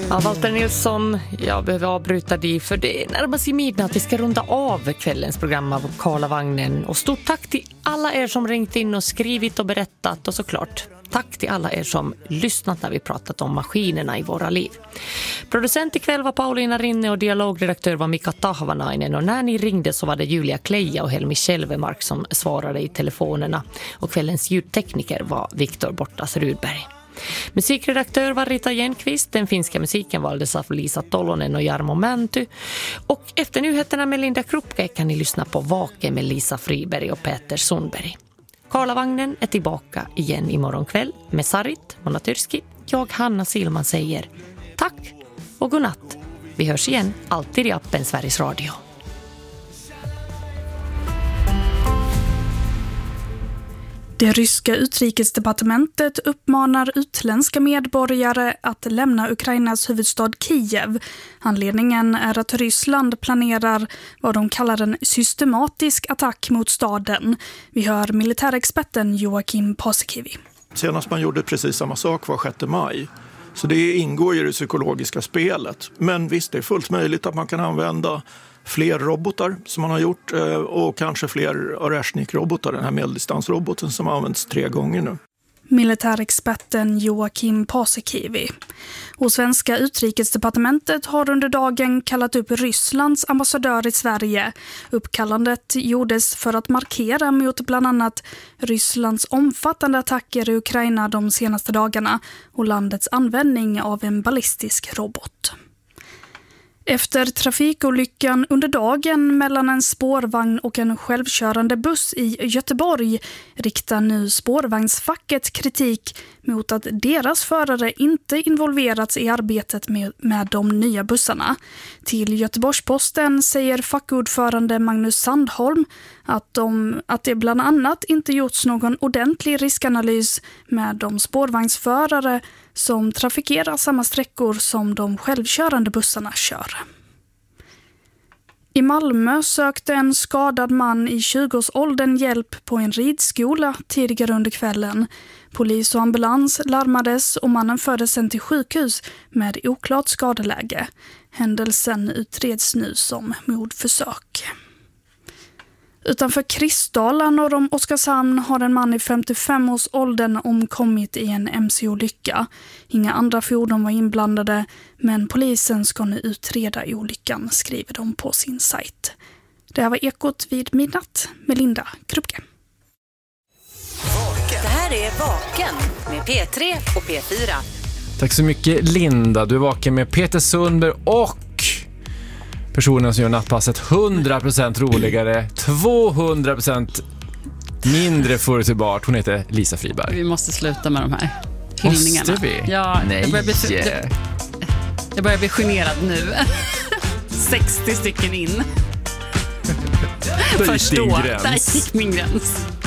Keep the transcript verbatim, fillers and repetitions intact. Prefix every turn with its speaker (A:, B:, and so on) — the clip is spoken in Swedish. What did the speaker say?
A: Ja, Walter Nilsson, jag behöver avbryta dig för det närmar sig midnatt. Vi ska runda av kvällens program av Karlavagnen. Och stort tack till alla er som ringt in och skrivit och berättat. Och såklart, tack till alla er som lyssnat när vi pratat om maskinerna i våra liv. Producent ikväll var Paulina Rinne och dialogredaktör var Mika Tahvanainen. Och när ni ringde så var det Julia Kleja och Helmi Kjellvemark som svarade i telefonerna. Och kvällens ljudtekniker var Viktor Bortas Rudberg. Musikredaktör var Rita Jenqvist. Den finska musiken valdes av Lisa Tolonen och Jarmo Mänty. Och efter nyheterna med Linda Krupke kan ni lyssna på Vake med Lisa Friberg och Peter Sundberg. Karlavagnen är tillbaka igen imorgon kväll med Sarit Monatyrski. Jag, Hanna Silman, säger tack och godnatt. Vi hörs igen alltid i appen Sveriges Radio.
B: Det ryska utrikesdepartementet uppmanar utländska medborgare att lämna Ukrainas huvudstad Kiev. Anledningen är att Ryssland planerar vad de kallar en systematisk attack mot staden. Vi hör militärexperten Joakim Paasikivi.
C: Senast man gjorde precis samma sak var sjätte maj. Så det ingår i det psykologiska spelet. Men visst, det är fullt möjligt att man kan använda fler robotar som man har gjort och kanske fler Oreshnik-robotar, den här medeldistansroboten som har använts tre gånger nu.
B: Militärexperten Joakim Paasikivi. Och svenska utrikesdepartementet har under dagen kallat upp Rysslands ambassadör i Sverige. Uppkallandet gjordes för att markera mot bland annat Rysslands omfattande attacker i Ukraina de senaste dagarna och landets användning av en ballistisk robot. Efter trafikolyckan under dagen mellan en spårvagn och en självkörande buss i Göteborg riktar nu spårvagnsfacket kritik mot att deras förare inte involverats i arbetet med, med de nya bussarna. Till Göteborgsposten säger fackordförande Magnus Sandholm att, de, att det bland annat inte gjorts någon ordentlig riskanalys med de spårvagnsförare som trafikerar samma sträckor som de självkörande bussarna kör. I Malmö sökte en skadad man i tjugoårsåldern hjälp på en ridskola tidigare under kvällen. Polis och ambulans larmades och mannen fördes sen till sjukhus med oklart skadeläge. Händelsen utreds nu som mordförsök. Utanför Kristdala norr om Oskarshamn har en man i femtiofem-årsåldern omkommit i en M C-olycka. Inga andra fordon var inblandade, men polisen ska nu utreda olyckan, skriver de på sin sajt. Det här var Ekot vid midnatt med Linda Krupke.
D: Det här är Vaken med P tre och P fyra.
E: Tack så mycket, Linda. Du är vaken med Peter Sundberg och personen som gör nattpasset hundra procent roligare, tvåhundra procent mindre förutsägbart. Hon heter Lisa Friberg.
F: Vi måste sluta med de här hyllningarna.
E: Måste vi?
F: Ja,
E: nej.
F: Jag börjar bli, det, jag börjar bli generad nu. sextio stycken in.
E: Där gick
F: Förstå,
E: din gräns.
F: där gick min gräns.